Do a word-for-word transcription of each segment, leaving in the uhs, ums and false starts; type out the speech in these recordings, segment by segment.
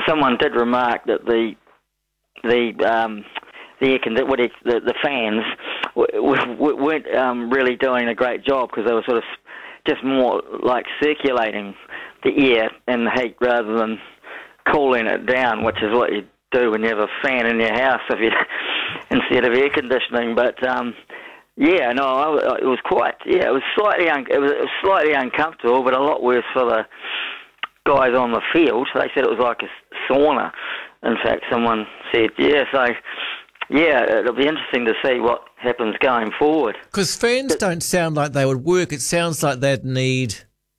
someone did remark that the the um, the air condi- what it, the, the fans w- w- weren't um, really doing a great job because they were sort of just more like circulating the air and the heat rather than cooling it down, which is what you do when you have a fan in your house if you instead of air conditioning. But um, yeah, no, I, it was quite yeah, it was slightly un- it, was, it was slightly uncomfortable, but a lot worse for the guys on the field. They said it was like a sauna. In fact, someone said yeah. So yeah, it'll be interesting to see what happens going forward. Because fans don't sound like they would work. It sounds like they'd need.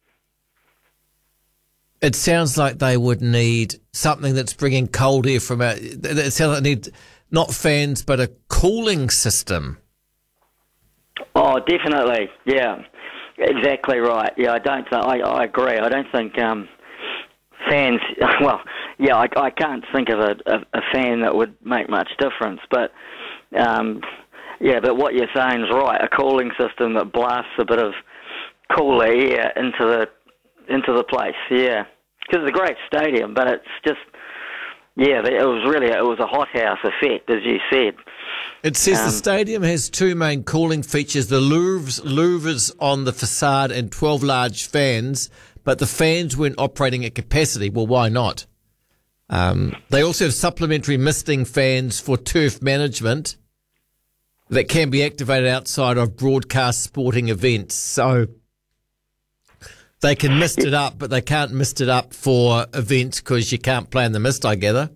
It sounds like they would need something that's bringing cold air from out. It sounds like they need not fans, but a cooling system. Oh, definitely. Yeah, exactly right. Yeah, I don't. I, I agree. I don't think um, fans. Well, yeah, I, I can't think of a, a, a fan that would make much difference. But um, yeah, but what you're saying is right. A cooling system that blasts a bit of cool air into the into the place. Yeah. Because it's a great stadium, but it's just, yeah, it was really, it was a hothouse effect, as you said. It says Um, the stadium has two main cooling features, the louvres, louvres on the facade and twelve large fans, but the fans weren't operating at capacity. Well, why not? Um, they also have supplementary misting fans for turf management that can be activated outside of broadcast sporting events. So they can mist it up, but they can't mist it up for events because you can't play in the mist, I gather.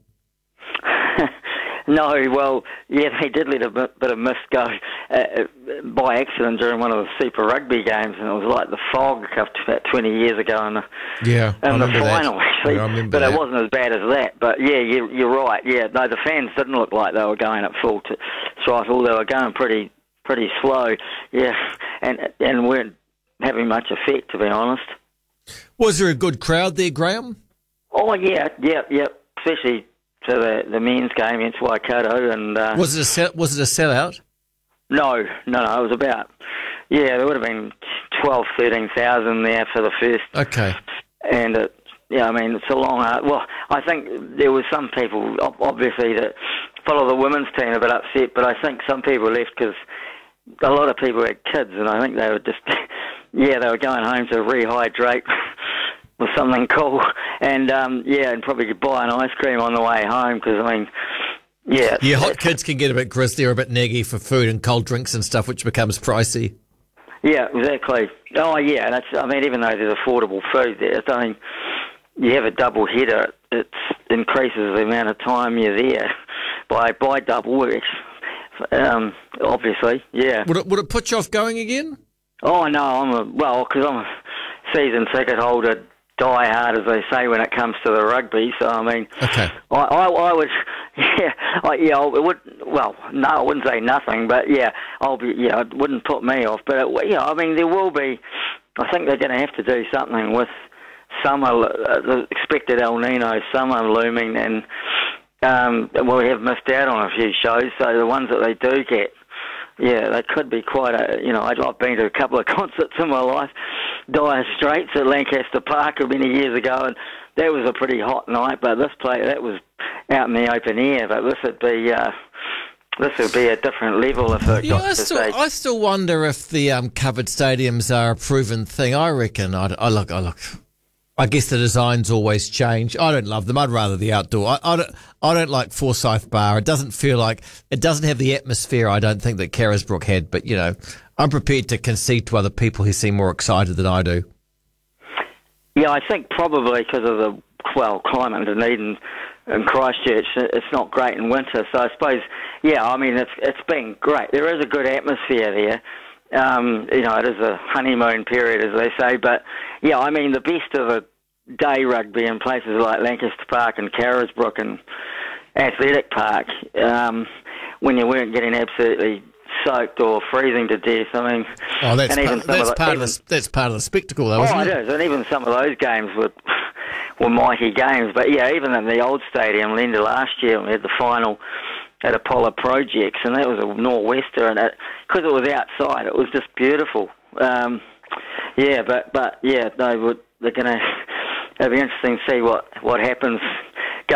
No, well, yeah, they did let a bit, bit of mist go uh, by accident during one of the Super Rugby games, and it was like the fog up to about twenty years ago in the, yeah, in the that. final, actually. Yeah, I remember but that. it wasn't as bad as that. But yeah, you, you're right. Yeah, no, the fans didn't look like they were going at full t- throttle. They were going pretty pretty slow. Yeah, and and weren't having much effect, to be honest. Was there a good crowd there, Graham? Oh yeah, yeah, yeah. Especially to the the men's game against Waikato, and uh, Was it a sell, was it a sellout? no, no, no. It was about yeah. There would have been twelve, thirteen thousand there for the first. Okay. And it, yeah, I mean it's a long. Uh, well, I think there was some people ob- obviously that follow the women's team a bit upset, but I think some people left because a lot of people had kids, and I think they were just yeah they were going home to rehydrate. With something cool, and um, yeah, and probably could buy an ice cream on the way home because I mean, yeah, Yeah, hot kids can get a bit grisly or a bit neggy for food and cold drinks and stuff, which becomes pricey. yeah, exactly. Oh yeah, that's. I mean, even though there's affordable food there, I mean, you have a double header, it increases the amount of time you're there by by double. Um, obviously, yeah. Would it would it put you off going again? Oh no, I'm a well because I'm a season ticket holder. Die hard, as they say, when it comes to the rugby. So I mean, Okay. I, I, I would, yeah, I, yeah, I would. Well, no, I wouldn't say nothing, but yeah, I'll be, yeah, it wouldn't put me off. But it, yeah, I mean, there will be. I think they're going to have to do something with summer, uh, the expected El Nino summer looming, and um, well, we have missed out on a few shows. So the ones that they do get, yeah, they could be quite a. You know, I've been to a couple of concerts in my life. Dire Straits at Lancaster Park many years ago, and that was a pretty hot night. But this play, that was out in the open air. But this would be uh, this would be a different level if it Yeah, got I to still, stage. I still wonder if the um, covered stadiums are a proven thing. I reckon. I, I look. I look. I guess the designs always change. I don't love them. I'd rather the outdoor. I, I don't. I don't like Forsyth Bar. It doesn't feel like it doesn't have the atmosphere. I don't think that Carisbrook had. But you know, I'm prepared to concede to other people who seem more excited than I do. Yeah, I think probably because of the well climate in Dunedin and Christchurch, it's not great in winter. So I suppose, yeah, I mean it's it's been great. There is a good atmosphere there. Um, you know, it is a honeymoon period, as they say. But yeah, I mean the best of the day rugby in places like Lancaster Park and Carisbrook and Athletic Park, um, when you weren't getting absolutely soaked or freezing to death. I mean, Oh, that's and even part, some that's of the, part even, of the that's part of the spectacle, though, oh, isn't it? it is, and even some of those games were were mighty games. But yeah, even in the old stadium, Linda last year, we had the final at Apollo Projects, and that was a nor'wester, and because it, it was outside, it was just beautiful. Um, yeah, but but yeah, they would they're going to. It'll be interesting to see what, what happens